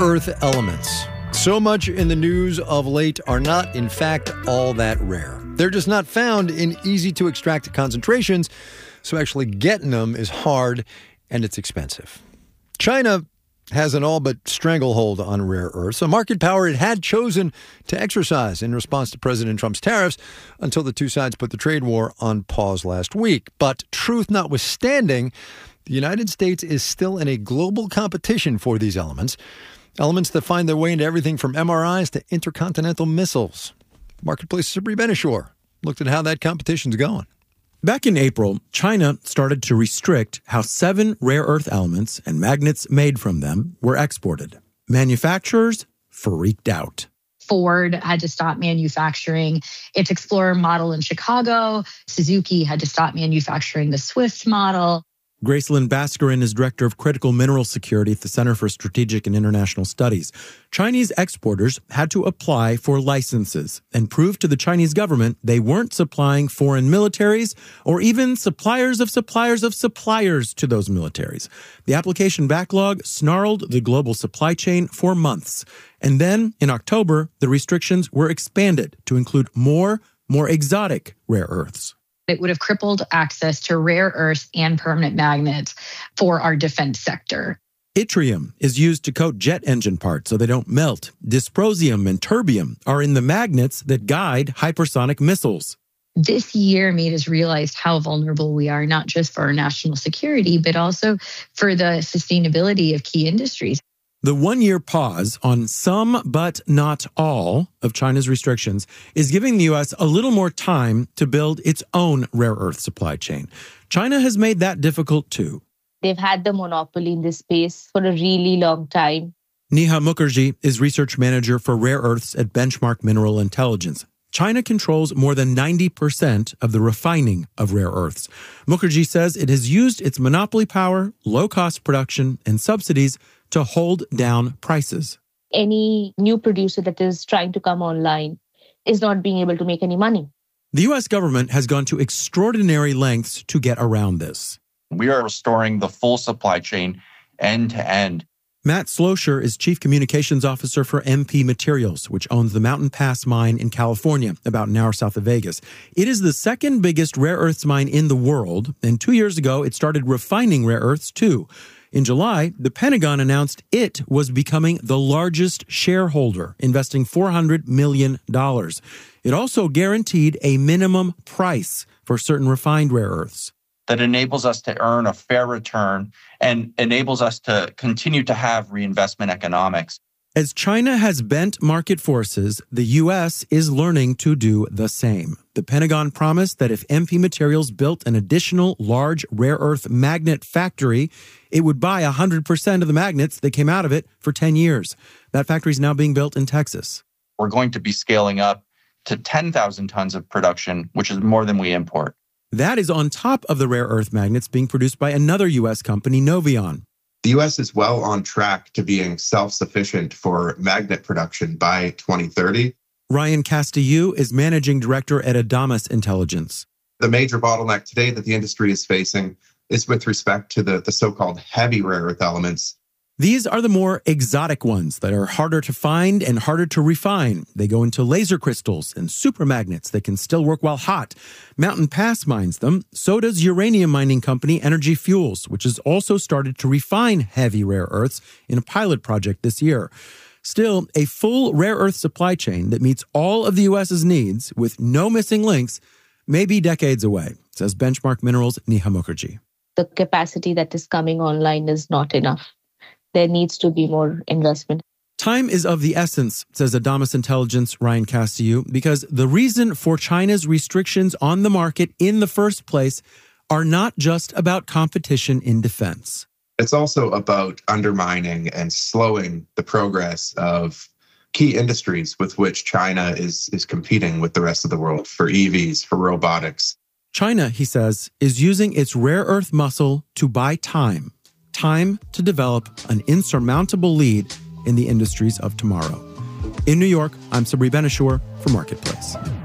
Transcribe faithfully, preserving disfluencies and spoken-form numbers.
earth elements, so much in the news of late, are not, in fact, all that rare. They're just not found in easy-to-extract concentrations, so actually getting them is hard and it's expensive. China has an all but stranglehold on rare earths, a market power it had chosen to exercise in response to President Trump's tariffs until the two sides put the trade war on pause last week. But truth notwithstanding, the United States is still in a global competition for these elements, elements that find their way into everything from M R Is to intercontinental missiles. Marketplace's Sabri Ben-Achour looked at how that competition's going. Back in April, China started to restrict how seven rare earth elements and magnets made from them were exported. Manufacturers freaked out. Ford had to stop manufacturing its Explorer model in Chicago. Suzuki had to stop manufacturing the Swift model. Gracelyn Bascarin is director of critical mineral security at the Center for Strategic and International Studies. Chinese exporters had to apply for licenses and prove to the Chinese government they weren't supplying foreign militaries or even suppliers of suppliers of suppliers to those militaries. The application backlog snarled the global supply chain for months. And then, in October, the restrictions were expanded to include more, more exotic rare earths. It would have crippled access to rare earths and permanent magnets for our defense sector. Yttrium is used to coat jet engine parts so they don't melt. Dysprosium and terbium are in the magnets that guide hypersonic missiles. This year made us realize how vulnerable we are, not just for our national security, but also for the sustainability of key industries. The one-year pause on some, but not all, of China's restrictions is giving the U S a little more time to build its own rare earth supply chain. China has made that difficult too. They've had the monopoly in this space for a really long time. Neha Mukherjee is research manager for rare earths at Benchmark Mineral Intelligence. China controls more than ninety percent of the refining of rare earths. Mukherjee says it has used its monopoly power, low-cost production, and subsidies to hold down prices. Any new producer that is trying to come online is not being able to make any money. The U S government has gone to extraordinary lengths to get around this. We are restoring the full supply chain end to end. Matt Slosher is Chief Communications Officer for M P Materials, which owns the Mountain Pass mine in California, about an hour south of Vegas. It is the second biggest rare earths mine in the world, and two years ago it started refining rare earths too. In July, the Pentagon announced it was becoming the largest shareholder, investing four hundred million dollars. It also guaranteed a minimum price for certain refined rare earths. That enables us to earn a fair return and enables us to continue to have reinvestment economics. As China has bent market forces, the U S is learning to do the same. The Pentagon promised that if M P Materials built an additional large rare earth magnet factory, it would buy one hundred percent of the magnets that came out of it for ten years. That factory is now being built in Texas. We're going to be scaling up to ten thousand tons of production, which is more than we import. That is on top of the rare earth magnets being produced by another U S company, Noveon. The U S is well on track to being self-sufficient for magnet production by twenty thirty. Ryan Castillo is managing director at Adamas Intelligence. The major bottleneck today that the industry is facing is with respect to the, the so-called heavy rare earth elements. These are the more exotic ones that are harder to find and harder to refine. They go into laser crystals and supermagnets that can still work while hot. Mountain Pass mines them. So does uranium mining company Energy Fuels, which has also started to refine heavy rare earths in a pilot project this year. Still, a full rare earth supply chain that meets all of the U S's needs with no missing links may be decades away, says Benchmark Minerals' Neha Mukherjee. The capacity that is coming online is not enough. There needs to be more investment. Time is of the essence, says Adamas Intelligence Ryan Castillo, because the reason for China's restrictions on the market in the first place are not just about competition in defense. It's also about undermining and slowing the progress of key industries with which China is, is competing with the rest of the world for E Vs, for robotics. China, he says, is using its rare earth muscle to buy time. Time to develop an insurmountable lead in the industries of tomorrow. In New York, I'm Sabri Ben-Achour for Marketplace.